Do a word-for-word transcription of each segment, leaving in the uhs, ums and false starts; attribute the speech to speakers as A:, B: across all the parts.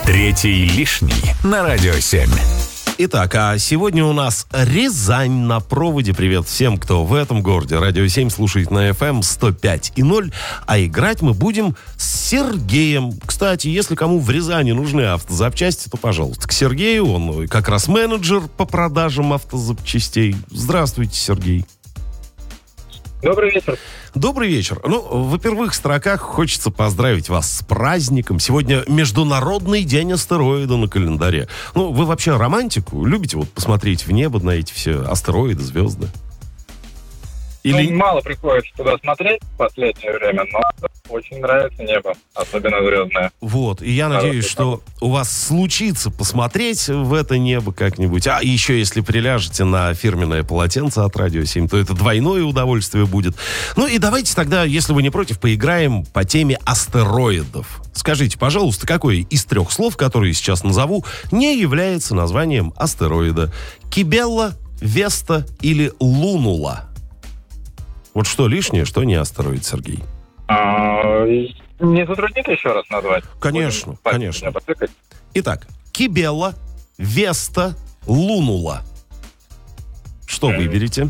A: Третий лишний на Радио семь.
B: Итак, а сегодня у нас Рязань на проводе. Привет всем, кто в этом городе. Радио семь слушает на эф эм сто пять и ноль. А играть мы будем с Сергеем. Кстати, если кому в Рязани нужны автозапчасти, то, пожалуйста, к Сергею. Он как раз менеджер по продажам автозапчастей. Здравствуйте, Сергей.
C: Добрый вечер.
B: Добрый вечер. Ну, во первых строках хочется поздравить вас с праздником. Сегодня Международный день астероида на календаре. Ну, вы вообще романтику любите вот посмотреть в небо на эти все астероиды, звезды? Или...
C: Ну, мало приходится туда смотреть в последнее время, но очень нравится небо, особенно звездное.
B: Вот, и я надеюсь, что у вас случится посмотреть в это небо как-нибудь. А еще если приляжете на фирменное полотенце от Радио семь, то это двойное удовольствие будет. Ну и давайте тогда, если вы не против, поиграем по теме астероидов. Скажите, пожалуйста, какое из трех слов, которые сейчас назову, не является названием астероида? Кибелла, Веста или Лунула? Вот что лишнее, что не астероид, Сергей?
C: А, не затруднит еще раз назвать?
B: Конечно,
C: Будем
B: конечно. Итак, Кибелла, Веста, Лунула. Что
C: Mm.
B: выберете?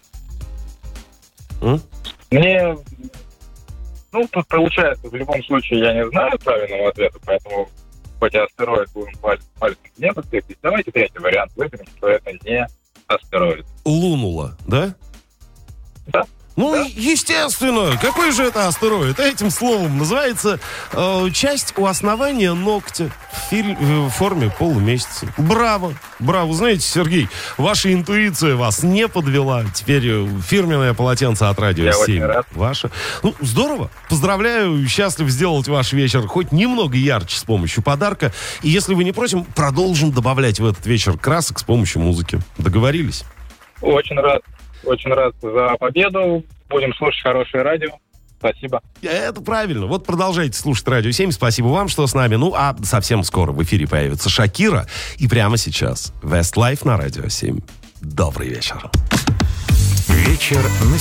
C: Mm. Мне, ну, тут получается, в любом случае, я не знаю правильного ответа, поэтому хоть и астероид будем пальцем в небо тыкать. Давайте третий вариант выберем, что это не астероид.
B: Лунула, да?
C: Да.
B: Ну,
C: Да.
B: естественно. Какой же это астероид? Этим словом называется э, часть у основания ногтя в, филь, в форме полумесяца. Браво! Браво! Знаете, Сергей, ваша интуиция вас не подвела. Теперь э, фирменное полотенце от Радио
C: Я
B: семь.
C: очень рад.
B: Ваше. Ну, здорово. Поздравляю. Счастлив сделать ваш вечер хоть немного ярче с помощью подарка. И если вы не против, продолжим добавлять в этот вечер красок с помощью музыки. Договорились?
C: Очень рад. Очень рад за победу. Будем слушать хорошее радио. Спасибо.
B: Это правильно. Вот продолжайте слушать Радио семь. Спасибо вам, что с нами. Ну, а совсем скоро в эфире появится Шакира. И прямо сейчас Westlife на Радио семь. Добрый вечер.
A: Вечер на